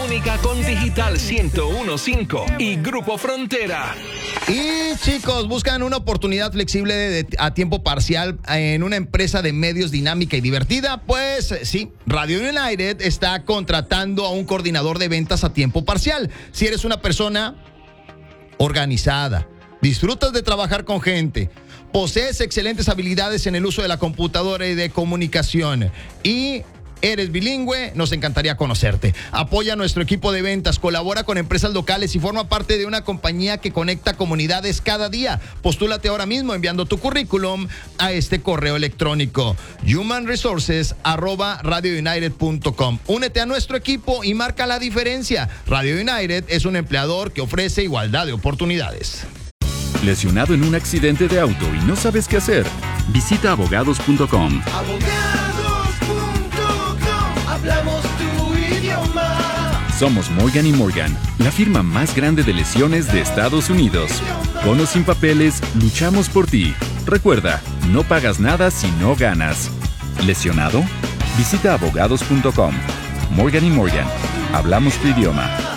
Comunica con Digital 101.5 y Grupo Frontera. Y chicos, buscan una oportunidad flexible a tiempo parcial en una empresa de medios dinámica y divertida. Pues sí, Radio United está contratando a un coordinador de ventas a tiempo parcial. Si eres una persona organizada, disfrutas de trabajar con gente, posees excelentes habilidades en el uso de la computadora y de comunicación y eres bilingüe, nos encantaría conocerte. Apoya a nuestro equipo de ventas, colabora con empresas locales y forma parte de una compañía que conecta comunidades cada día. Postúlate ahora mismo enviando tu currículum a este correo electrónico humanresources@radiounited.com. Únete a nuestro equipo y marca la diferencia. Radio United es un empleador que ofrece igualdad de oportunidades. ¿Lesionado en un accidente de auto y no sabes qué hacer? Visita abogados.com. Hablamos tu idioma. Somos Morgan & Morgan, la firma más grande de lesiones de Estados Unidos. Con o sin papeles, luchamos por ti. Recuerda, no pagas nada si no ganas. ¿Lesionado? Visita abogados.com. Morgan & Morgan, hablamos tu idioma.